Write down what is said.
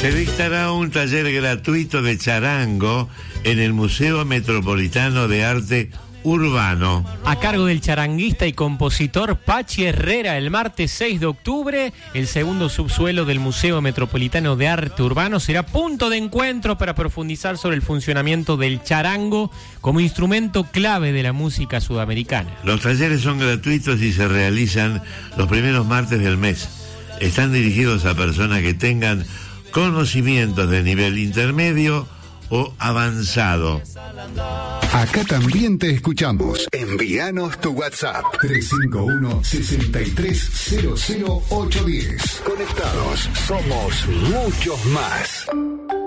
Se dictará un taller gratuito de charango en el Museo Metropolitano de Arte Urbano, a cargo del charanguista y compositor Pachi Herrera, el martes 6 de octubre. El segundo subsuelo del Museo Metropolitano de Arte Urbano será punto de encuentro para profundizar sobre el funcionamiento del charango como instrumento clave de la música sudamericana. Los talleres son gratuitos y se realizan los primeros martes del mes. Están dirigidos a personas que tengan conocimientos de nivel intermedio o avanzado. Acá también te escuchamos. Envíanos tu WhatsApp 351-6300-810. Conectados, somos muchos más.